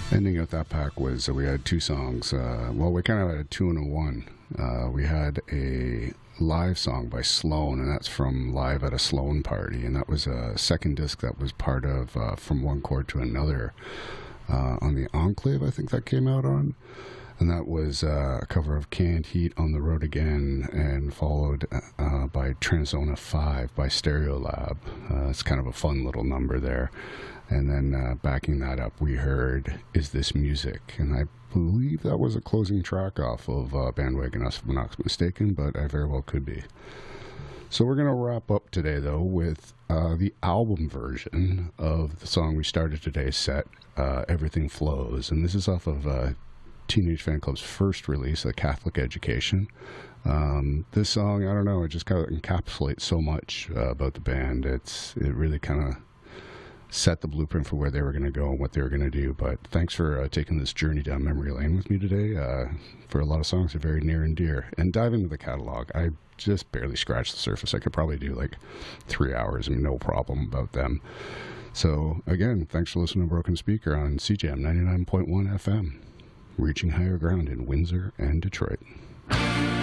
Ending out that pack was we had two songs. We kind of had a two and a one. We had a live song by Sloan, and that's from Live at a Sloan Party, and that was a second disc that was part of From One Chord to Another on the Enclave, I think that came out on. And that was a cover of Canned Heat, On the Road Again, and followed by Transzona 5 by Stereolab. It's kind of a fun little number there. And then backing that up, we heard Is This Music? And I believe that was a closing track off of Bandwagon Us, if I'm not mistaken, but I very well could be. So we're going to wrap up today, though, with the album version of the song we started today's set, Everything Flows. And this is off of Teenage Fanclub's first release, A Catholic Education. This song, I don't know, it just kind of encapsulates so much about the band. It really kind of set the blueprint for where they were going to go and what they were going to do. But thanks for taking this journey down memory lane with me today. For a lot of songs that are very near and dear. And dive into the catalog. I just barely scratched the surface. I could probably do like 3 hours and no problem about them. So again, thanks for listening to Broken Speaker on CJAM 99.1 FM. Reaching higher ground in Windsor and Detroit.